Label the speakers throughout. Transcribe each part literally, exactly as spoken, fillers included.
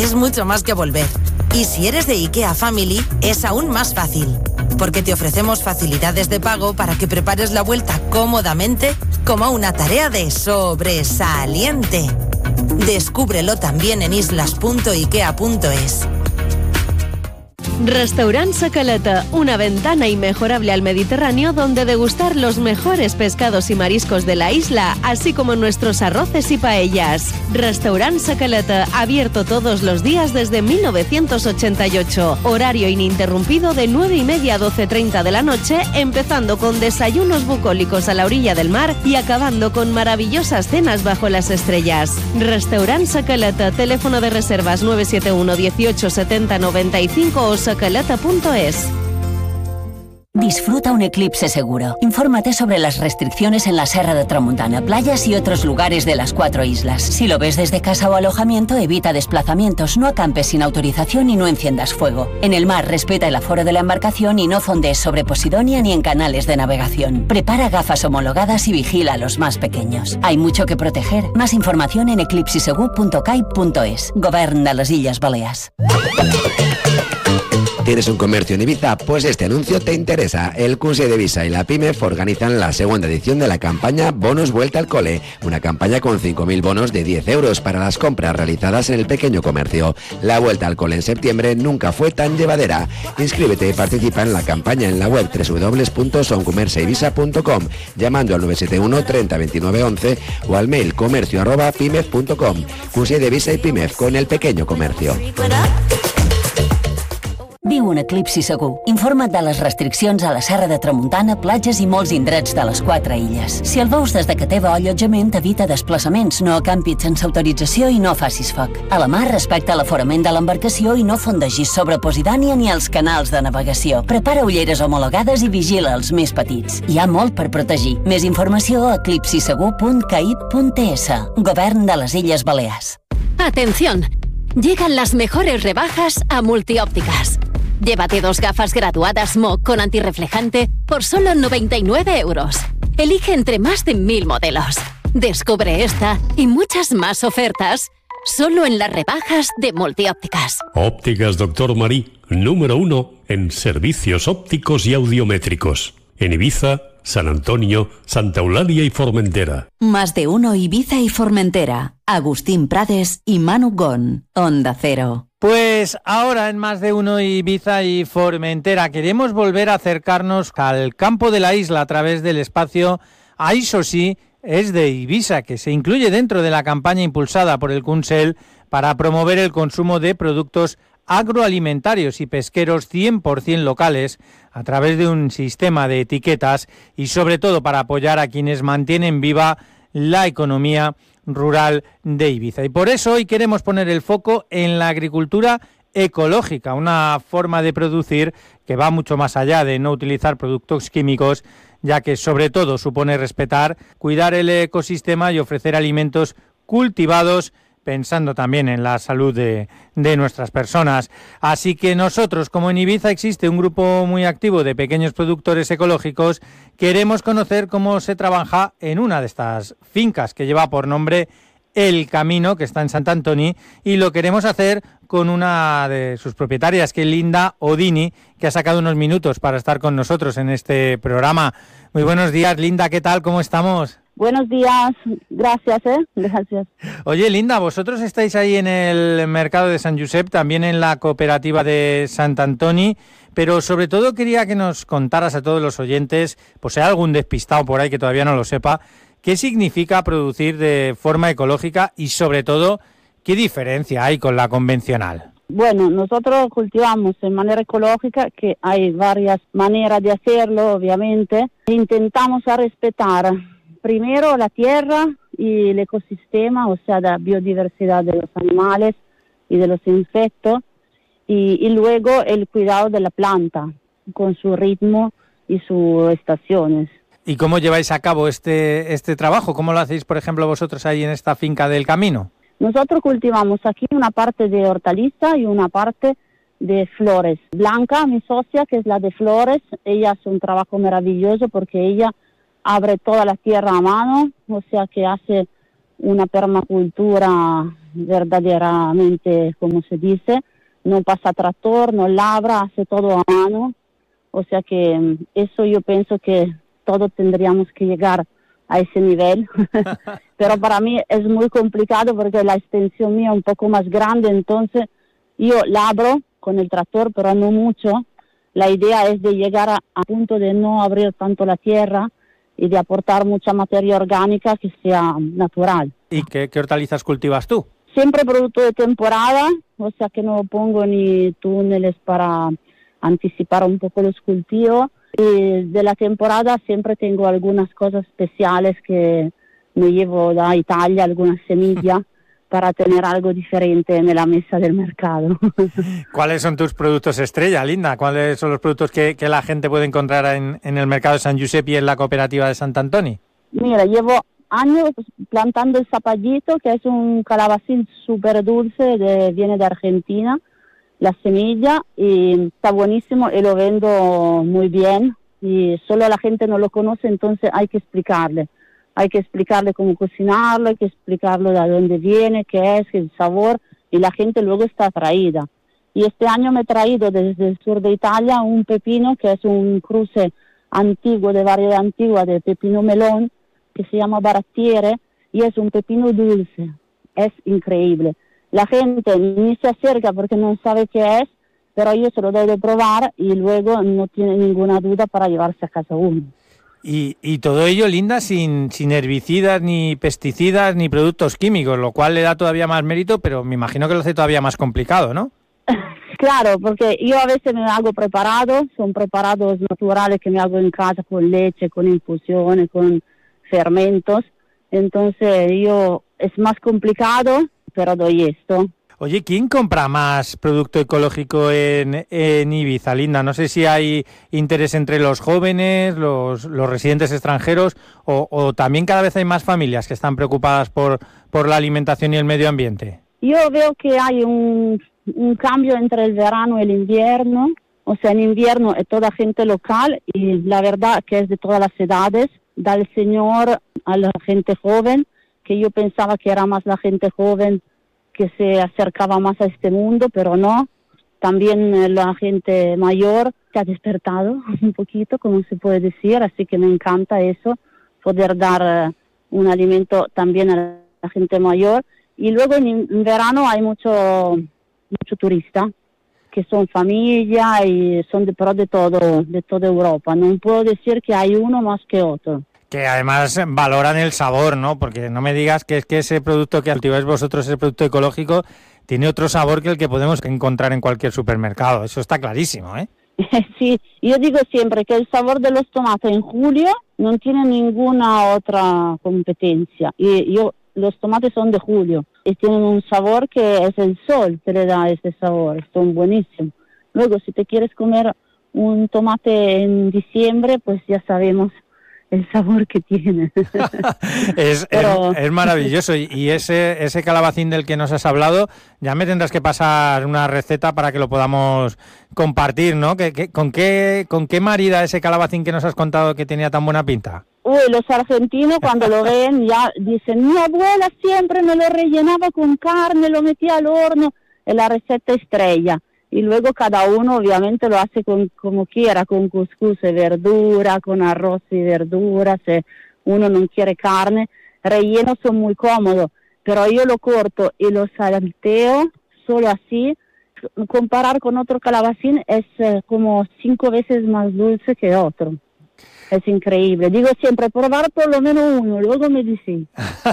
Speaker 1: es mucho más que volver. Y si eres de IKEA Family, es aún más fácil, porque te ofrecemos facilidades de pago para que prepares la vuelta cómodamente como una tarea de sobresaliente. Descúbrelo también en islas punto ikea punto es.
Speaker 2: Restaurant Sacaleta, una ventana inmejorable al Mediterráneo donde degustar los mejores pescados y mariscos de la isla, así como nuestros arroces y paellas. Restaurant Sacaleta, abierto todos los días desde mil novecientos ochenta y ocho. Horario ininterrumpido de nueve y media a doce treinta de la noche, empezando con desayunos bucólicos a la orilla del mar y acabando con maravillosas cenas bajo las estrellas. Restaurant Sacaleta, teléfono de reservas nueve siete uno dieciocho setenta noventa y cinco o sacaleta punto es.
Speaker 3: Disfruta un eclipse seguro. Infórmate sobre las restricciones en la Serra de Tramuntana, playas y otros lugares de las cuatro islas. Si lo ves desde casa o alojamiento, evita desplazamientos, no acampes sin autorización y no enciendas fuego. En el mar, respeta el aforo de la embarcación y no fondees sobre Posidonia ni en canales de navegación. Prepara gafas homologadas y vigila a los más pequeños. Hay mucho que proteger. Más información en eclipsisegu punto cai punto es. Govern de les Illes Balears.
Speaker 4: ¿Tienes un comercio en Ibiza? Pues este anuncio te interesa. El Cunse de Ibiza y la PIMEF organizan la segunda edición de la campaña Bonos Vuelta al Cole, una campaña con cinco mil bonos de diez euros para las compras realizadas en el pequeño comercio. La vuelta al cole en septiembre nunca fue tan llevadera. Inscríbete y participa en la campaña en la web doble u doble u doble u punto soncomerceibisa punto com, llamando al nueve siete uno treinta veintinueve once o al mail comercio arroba pimef punto com. Cunse de Ibiza y PIMEF, con el pequeño comercio.
Speaker 3: Viu un eclipsi segur. Informa't de les restriccions a la Serra de Tramuntana, platges i molts indrets de les quatre illes. Si el veus des de que teva allotjament, evita desplaçaments, no acampis sense autorització i no facis foc. A la mar, respecta l'aforament de l'embarcació i no fondegis sobre Posidònia ni els canals de navegació. Prepara ulleres homologades i vigila els més petits. Hi ha molt per protegir. Més informació a eclipsisegur punt cai punt es. Govern de les Illes Balears.
Speaker 2: Atención, llegan las mejores rebajas a Multiópticas. Llévate dos gafas graduadas M O con antirreflejante por solo noventa y nueve euros. Elige entre más de mil modelos. Descubre esta y muchas más ofertas solo en las rebajas de Multiópticas.
Speaker 5: Ópticas Doctor Marí, número uno en servicios ópticos y audiométricos. En Ibiza, San Antonio, Santa Eulalia y Formentera.
Speaker 6: Más de uno Ibiza y Formentera. Agustín Prades y Manu Gon. Onda Cero.
Speaker 7: Pues ahora en Más de uno Ibiza y Formentera queremos volver a acercarnos al campo de la isla a través del espacio Ai Sosí es de Ibiza, que se incluye dentro de la campaña impulsada por el Consell para promover el consumo de productos agroalimentarios y pesqueros cien por ciento locales a través de un sistema de etiquetas y sobre todo para apoyar a quienes mantienen viva la economía rural de Ibiza. Y por eso hoy queremos poner el foco en la agricultura ecológica, una forma de producir que va mucho más allá de no utilizar productos químicos, ya que sobre todo supone respetar, cuidar el ecosistema y ofrecer alimentos cultivados pensando también en la salud de, de nuestras personas. Así que nosotros, como en Ibiza existe un grupo muy activo de pequeños productores ecológicos, queremos conocer cómo se trabaja en una de estas fincas que lleva por nombre El Camino, que está en Sant Antoni, y lo queremos hacer con una de sus propietarias, que es Linda Odini, que ha sacado unos minutos para estar con nosotros en este programa. Muy buenos días, Linda, ¿qué tal? ¿Cómo estamos?
Speaker 8: Buenos días, gracias, ¿eh? Gracias.
Speaker 7: Oye, Linda, vosotros estáis ahí en el mercado de Sant Josep, también en la cooperativa de Sant Antoni, pero sobre todo quería que nos contaras a todos los oyentes, pues si hay algún despistado por ahí que todavía no lo sepa, qué significa producir de forma ecológica y sobre todo, qué diferencia hay con la convencional.
Speaker 8: Bueno, nosotros cultivamos de manera ecológica, que hay varias maneras de hacerlo, obviamente. Intentamos a respetar primero la tierra y el ecosistema, o sea, la biodiversidad de los animales y de los insectos, y, y luego el cuidado de la planta, con su ritmo y sus estaciones.
Speaker 7: ¿Y cómo lleváis a cabo este, este trabajo? ¿Cómo lo hacéis, por ejemplo, vosotros ahí en esta finca del Camino?
Speaker 8: Nosotros cultivamos aquí una parte de hortaliza y una parte de flores. Blanca, mi socia, que es la de flores, ella hace un trabajo maravilloso porque ella abre toda la tierra a mano, o sea que hace una permacultura verdaderamente, como se dice, no pasa tractor, no labra, hace todo a mano. O sea que eso yo pienso que todos tendríamos que llegar a ese nivel. Pero para mí es muy complicado porque la extensión mía es un poco más grande, entonces yo labro con el tractor, pero no mucho. La idea es de llegar a, a punto de no abrir tanto la tierra y de aportar mucha materia orgánica que sea natural.
Speaker 7: ¿Y qué, qué hortalizas cultivas tú?
Speaker 8: Siempre producto de temporada, o sea que no pongo ni túneles para anticipar un poco los cultivos. Y de la temporada siempre tengo algunas cosas especiales que me llevo da Italia, algunas semillas, para tener algo diferente en la mesa del mercado.
Speaker 7: ¿Cuáles son tus productos estrella, Linda? ¿Cuáles son los productos que, que la gente puede encontrar en, en el mercado de San Giuseppe y en la cooperativa de Sant'Antoni?
Speaker 8: Mira, llevo años plantando el zapallito, que es un calabacín súper dulce, de, viene de Argentina, la semilla, y está buenísimo y lo vendo muy bien, y solo la gente no lo conoce, entonces hay que explicarle. Hay que explicarle cómo cocinarlo, hay que explicarle de dónde viene, qué es, el sabor, y la gente luego está atraída. Y este año me he traído desde el sur de Italia un pepino que es un cruce antiguo, de variedad antigua, de pepino melón, que se llama barattiere, y es un pepino dulce. Es increíble. La gente ni se acerca porque no sabe qué es, pero yo se lo doy de probar y luego no tiene ninguna duda para llevarse a casa uno.
Speaker 7: Y, y todo ello, Linda, sin, sin herbicidas, ni pesticidas, ni productos químicos, lo cual le da todavía más mérito, pero me imagino que lo hace todavía más complicado, ¿no?
Speaker 8: Claro, porque yo a veces me hago preparados, son preparados naturales que me hago en casa con leche, con infusiones, con fermentos. Entonces yo es más complicado, pero doy esto.
Speaker 7: Oye, ¿quién compra más producto ecológico en, en Ibiza, Linda? No sé si hay interés entre los jóvenes, los, los residentes extranjeros, o, o también cada vez hay más familias que están preocupadas por, por la alimentación y el medio ambiente.
Speaker 8: Yo veo que hay un, un cambio entre el verano y el invierno. O sea, en invierno es toda gente local y la verdad que es de todas las edades, del señor a la gente joven, que yo pensaba que era más la gente joven que se acercaba más a este mundo, pero no. También la gente mayor se ha despertado un poquito, como se puede decir, así que me encanta eso, poder dar un alimento también a la gente mayor. Y luego en verano hay mucho, mucho turista, que son familia y son de, pero de todo, de toda Europa. No puedo decir que hay uno más que otro.
Speaker 7: Que además valoran el sabor, ¿no? Porque no me digas que es que ese producto que cultiváis vosotros, ese producto ecológico, tiene otro sabor que el que podemos encontrar en cualquier supermercado. Eso está clarísimo, ¿eh?
Speaker 8: Sí, yo digo siempre que el sabor de los tomates en julio no tiene ninguna otra competencia. Y yo, los tomates son de julio y tienen un sabor que es el sol que le da ese sabor. Son buenísimos. Luego, si te quieres comer un tomate en diciembre, pues ya sabemos el sabor que tiene.
Speaker 7: es, Pero... es, es maravilloso. Y, y ese ese calabacín del que nos has hablado, ya me tendrás que pasar una receta para que lo podamos compartir, ¿no? ¿Qué, qué, con, qué, ¿Con qué marida ese calabacín que nos has contado que tenía tan buena pinta?
Speaker 8: Uy, los argentinos cuando lo ven ya dicen, mi abuela siempre me lo rellenaba con carne, lo metía al horno, es la receta estrella. Y luego cada uno obviamente lo hace con, como quiera, con cuscús y verdura, con arroz y verduras, si uno no quiere carne. Rellenos son muy cómodos, pero yo lo corto y lo salteo solo así. Comparar con otro calabacín es eh, como cinco veces más dulce que otro. Es increíble. Digo siempre, probar por lo menos uno, luego me dicen.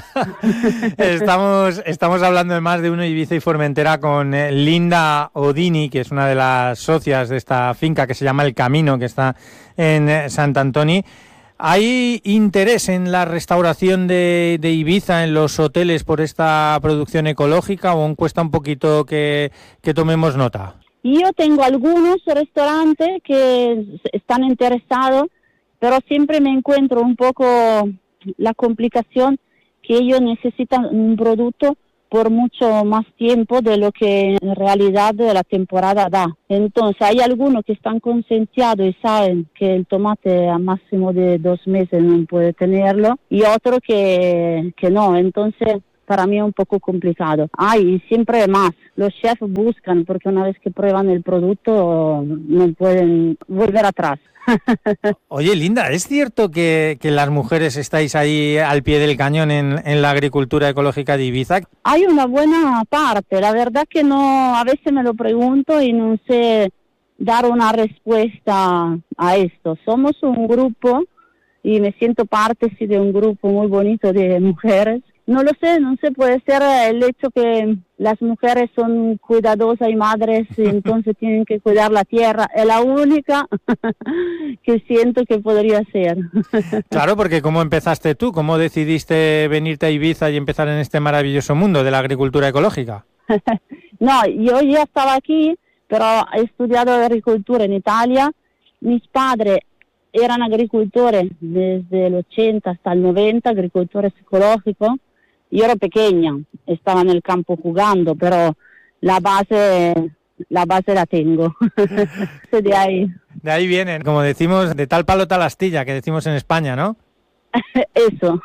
Speaker 7: estamos, estamos hablando de más de uno Ibiza y Formentera con eh, Linda Odini, que es una de las socias de esta finca que se llama El Camino, que está en eh, Sant'Antoni. ¿Hay interés en la restauración de, de Ibiza, en los hoteles, por esta producción ecológica, o aún cuesta un poquito que, que tomemos nota?
Speaker 8: Yo tengo algunos restaurantes que están interesados, pero siempre me encuentro un poco la complicación que ellos necesitan un producto por mucho más tiempo de lo que en realidad la temporada da. Entonces hay algunos que están concienciados y saben que el tomate a máximo de dos meses no puede tenerlo, y otros que, que no. Entonces para mí es un poco complicado. Hay siempre más. Los chefs buscan, porque una vez que prueban el producto no pueden volver atrás.
Speaker 7: Oye, Linda, ¿es cierto que, que las mujeres estáis ahí al pie del cañón en, en la agricultura ecológica de Ibiza?
Speaker 8: Hay una buena parte. La verdad que no, a veces me lo pregunto y no sé dar una respuesta a esto. Somos un grupo y me siento parte sí, de un grupo muy bonito de mujeres. No lo sé, no sé, puede ser el hecho que las mujeres son cuidadosas y madres y entonces tienen que cuidar la tierra. Es la única que siento que podría ser.
Speaker 7: Claro, porque ¿cómo empezaste tú? ¿Cómo decidiste venirte a Ibiza y empezar en este maravilloso mundo de la agricultura ecológica?
Speaker 8: No, yo ya estaba aquí, pero he estudiado agricultura en Italia. Mis padres eran agricultores desde el ochenta hasta el noventa, agricultores ecológicos. Yo era pequeña, estaba en el campo jugando, pero la base la base la tengo. De ahí.
Speaker 7: De ahí vienen, como decimos, de tal palo tal astilla, que decimos en España, ¿no?
Speaker 8: Eso.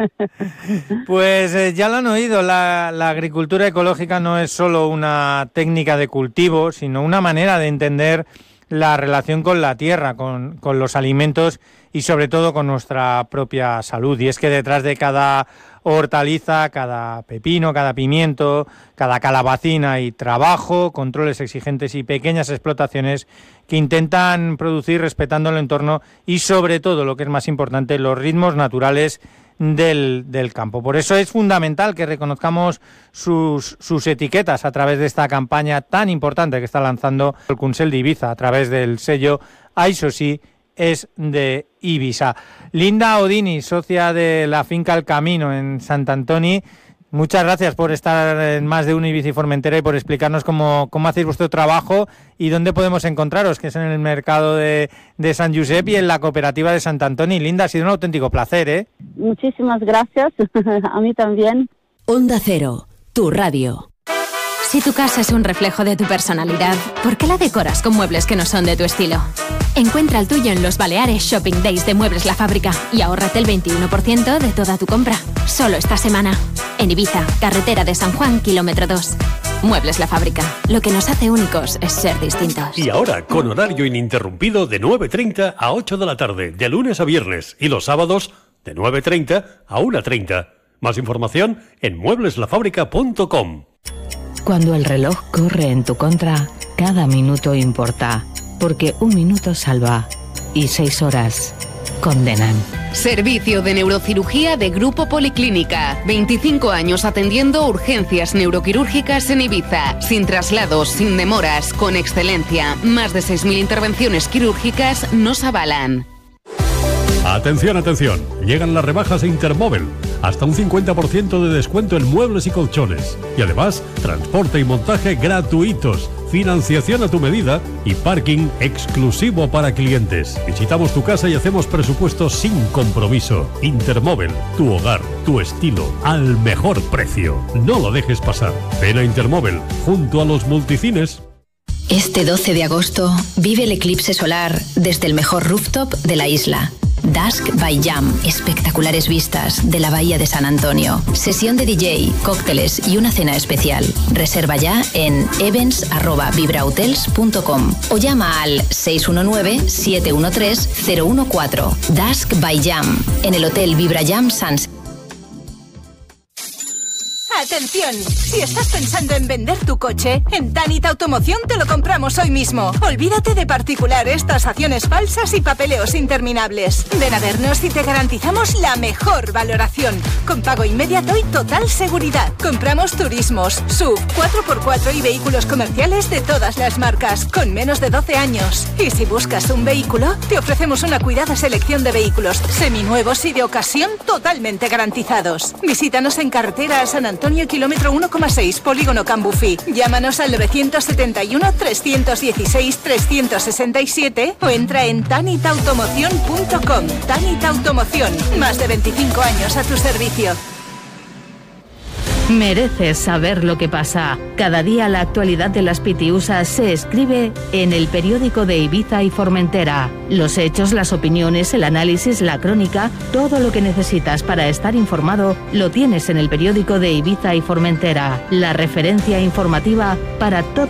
Speaker 7: Pues eh, ya lo han oído, la, la agricultura ecológica no es solo una técnica de cultivo, sino una manera de entender la relación con la tierra, con, con los alimentos y sobre todo con nuestra propia salud. Y es que detrás de cada hortaliza, cada pepino, cada pimiento, cada calabacina hay trabajo, controles exigentes y pequeñas explotaciones que intentan producir respetando el entorno y sobre todo, lo que es más importante, los ritmos naturales del, del campo. Por eso es fundamental que reconozcamos sus, sus etiquetas a través de esta campaña tan importante que está lanzando el Consell de Ibiza a través del sello Això sí es de Ibiza. Linda Odini, socia de la finca El Camino en Sant Antoni, muchas gracias por estar en Más de Uno Ibiza y Formentera y por explicarnos cómo, cómo hacéis vuestro trabajo y dónde podemos encontraros, que es en el mercado de, de San Josep y en la cooperativa de Sant Antoni. Linda, ha sido un auténtico placer, ¿eh?
Speaker 8: Muchísimas gracias, a mí también.
Speaker 6: Onda Cero, tu radio.
Speaker 9: Si tu casa es un reflejo de tu personalidad, ¿por qué la decoras con muebles que no son de tu estilo? Encuentra el tuyo en los Baleares Shopping Days de Muebles La Fábrica y ahórrate el veintiuno por ciento de toda tu compra. Solo esta semana. En Ibiza, carretera de San Juan, kilómetro dos. Muebles La Fábrica. Lo que nos hace únicos es ser distintos.
Speaker 5: Y ahora, con horario ininterrumpido de nueve treinta a ocho de la tarde, de lunes a viernes, y los sábados de nueve treinta a una treinta. Más información en muebles la fábrica punto com.
Speaker 10: Cuando el reloj corre en tu contra, cada minuto importa, porque un minuto salva y seis horas condenan.
Speaker 11: Servicio de neurocirugía de Grupo Policlínica. veinticinco años atendiendo urgencias neuroquirúrgicas en Ibiza. Sin traslados, sin demoras, con excelencia. Más de seis mil intervenciones quirúrgicas nos avalan.
Speaker 5: Atención, atención. Llegan las rebajas de Intermóvil. Hasta un cincuenta por ciento de descuento en muebles y colchones. Y además, transporte y montaje gratuitos, financiación a tu medida y parking exclusivo para clientes. Visitamos tu casa y hacemos presupuestos sin compromiso. Intermóvil, tu hogar, tu estilo, al mejor precio. No lo dejes pasar. Ven a Intermóvil, junto a los multicines.
Speaker 12: Este doce de agosto vive el eclipse solar desde el mejor rooftop de la isla. Dusk by Jam, espectaculares vistas de la bahía de San Antonio. Sesión de D J, cócteles y una cena especial. Reserva ya en events arroba vibrahotels punto com o llama al seis uno nueve, siete uno tres, cero uno cuatro. Dusk by Jam, en el Hotel Vibra Jam Sunset.
Speaker 13: ¡Atención! Si estás pensando en vender tu coche, en Tanit Automoción te lo compramos hoy mismo. Olvídate de particulares, tasaciones falsas y papeleos interminables. Ven a vernos y te garantizamos la mejor valoración. Con pago inmediato y total seguridad. Compramos turismos, S U V, cuatro por cuatro y vehículos comerciales de todas las marcas, con menos de doce años. Y si buscas un vehículo, te ofrecemos una cuidada selección de vehículos seminuevos y de ocasión totalmente garantizados. Visítanos en carretera a San Antonio, kilómetro uno coma seis, Polígono Cambufi. Llámanos al nueve siete uno, tres uno seis, tres seis siete o entra en tanit automoción punto com. Tanit Automoción, más de veinticinco años a tu servicio.
Speaker 10: Mereces saber lo que pasa. Cada día la actualidad de las pitiusas se escribe en el periódico de Ibiza y Formentera. Los hechos, las opiniones, el análisis, la crónica, todo lo que necesitas para estar informado lo tienes en el periódico de Ibiza y Formentera. La referencia informativa para todo